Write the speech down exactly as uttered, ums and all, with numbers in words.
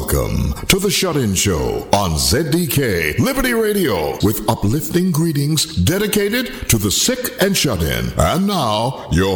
Welcome to the Shut-In Show on Z D K Liberty Radio with uplifting greetings dedicated to the sick and shut-in. And now, your